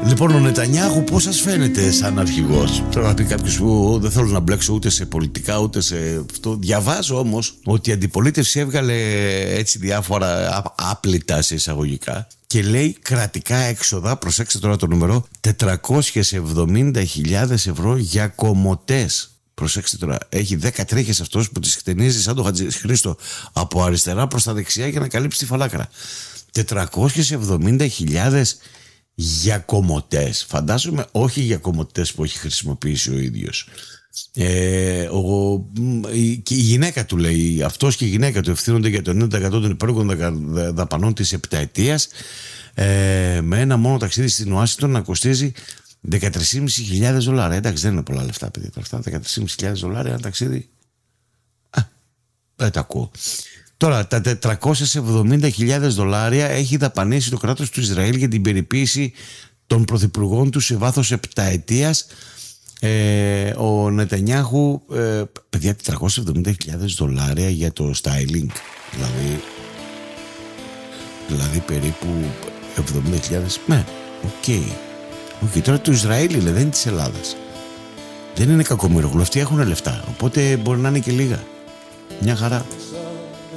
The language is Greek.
Λοιπόν, ο Νετανιάχου πώς σας φαίνεται σαν αρχηγός? Θέλω να πει κάποιος που δεν θέλω να μπλέξω ούτε σε πολιτικά ούτε σε αυτό. Διαβάζω όμως ότι η αντιπολίτευση έβγαλε έτσι διάφορα άπλυτα σε εισαγωγικά και λέει κρατικά έξοδα, προσέξτε τώρα το νούμερο, 470.000 ευρώ για κομμωτές. Προσέξτε τώρα, έχει 10 τρίχες αυτός που τις χτενίζει σαν τον Χατζηχρήστο από αριστερά προς τα δεξιά για να καλύψει τη φαλάκρα. 470.000 για κομμωτές. Φαντάζομαι όχι για κομμωτές που έχει χρησιμοποιήσει ο ίδιος. Και η γυναίκα του λέει, αυτός και η γυναίκα του ευθύνονται για το 90% των υπέροχων δαπανών της επταετίας, με ένα μόνο ταξίδι στην Ουάσιγκτον να κοστίζει $13.500. Εντάξει, δεν είναι πολλά λεφτά, παιδιά. Αυτά $13.500 ένα ταξίδι. Δεν τα ακούω. Τώρα, τα $470.000 έχει δαπανίσει το κράτος του Ισραήλ για την περιποίηση των πρωθυπουργών του σε βάθος επταετίας. Ο Νετανιάχου, παιδιά, $470.000 για το styling. Δηλαδή περίπου 70.000. Ναι, οκ. Τώρα του Ισραήλ είναι, δεν είναι της Ελλάδας. Δεν είναι κακομοίρογλου. Αυτοί έχουν λεφτά. Οπότε μπορεί να είναι και λίγα. Μια χαρά.